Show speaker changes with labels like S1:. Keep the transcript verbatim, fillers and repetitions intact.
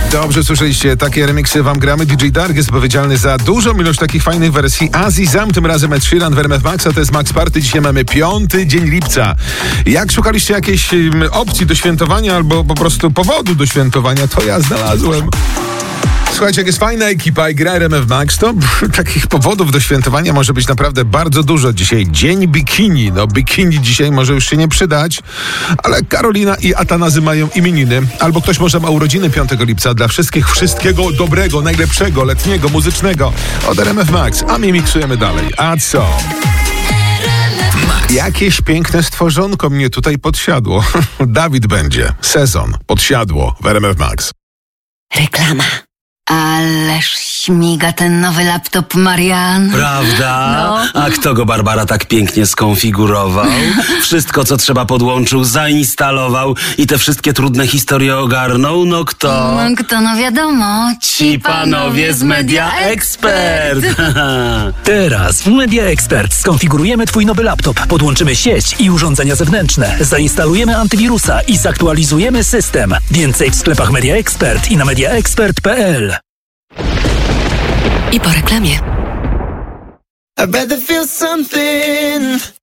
S1: Dobrze słyszeliście, takie remiksy wam gramy. D J Dark jest odpowiedzialny za dużą ilość takich fajnych wersji. Azizam, tym razem Ed Sheeran w R M F Max, a to jest Max Party. Dzisiaj mamy piąty dzień lipca. Jak szukaliście jakiejś um, opcji do świętowania albo po prostu powodu do świętowania, to ja znalazłem. Słuchajcie, jak jest fajna ekipa i gra R M F Max, to pff, takich powodów do świętowania może być naprawdę bardzo dużo. Dzisiaj dzień bikini. No bikini dzisiaj może już się nie przydać, ale Karolina i Atanazy mają imieniny. Albo ktoś może ma urodziny piątego lipca. Dla wszystkich wszystkiego dobrego, najlepszego, letniego, muzycznego od R M F Max. A my miksujemy dalej. A co? Jakieś piękne stworzonko mnie tutaj podsiadło. Dawid będzie. Sezon. Podsiadło w R M F Max.
S2: Reklama. Ależ śmiga ten nowy laptop, Marian.
S3: Prawda? No. A kto go, Barbara, tak pięknie skonfigurował? Wszystko, co trzeba, podłączył, zainstalował i te wszystkie trudne historie ogarnął? No kto?
S2: No kto, no wiadomo.
S3: Ci panowie z Media Expert.
S4: Teraz w Media Expert skonfigurujemy twój nowy laptop, podłączymy sieć i urządzenia zewnętrzne, zainstalujemy antywirusa i zaktualizujemy system. Więcej w sklepach Media Expert i na mediaexpert kropka p l.
S2: I po reklamie.
S5: I'd rather feel something